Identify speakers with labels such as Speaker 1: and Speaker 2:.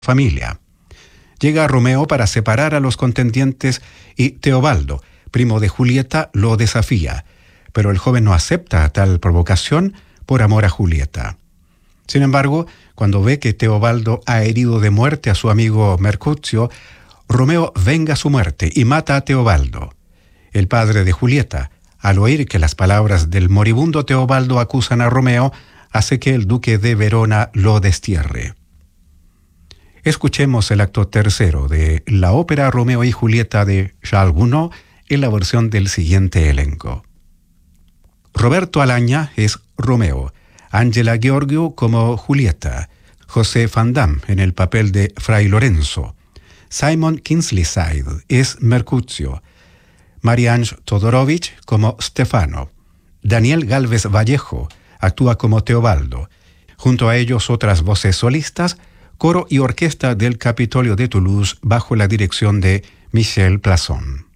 Speaker 1: familia. Llega Romeo para separar a los contendientes y Teobaldo, primo de Julieta, lo desafía, pero el joven no acepta tal provocación por amor a Julieta. Sin embargo, cuando ve que Teobaldo ha herido de muerte a su amigo Mercutio, Romeo venga su muerte y mata a Teobaldo. El padre de Julieta, al oír que las palabras del moribundo Teobaldo acusan a Romeo, hace que el duque de Verona lo destierre. Escuchemos el acto tercero de la ópera Romeo y Julieta de Charles Gounod en la versión del siguiente elenco. Roberto Alaña es Romeo, Ángela Gheorghiu como Julieta, José Van Damme en el papel de Fray Lorenzo, Simon Kingsley-Side es Mercutio, Marianne Todorovich como Stefano, Daniel Gálvez Vallejo actúa como Teobaldo. Junto a ellos otras voces solistas, coro y orquesta del Capitolio de Toulouse bajo la dirección de Michel Plasson.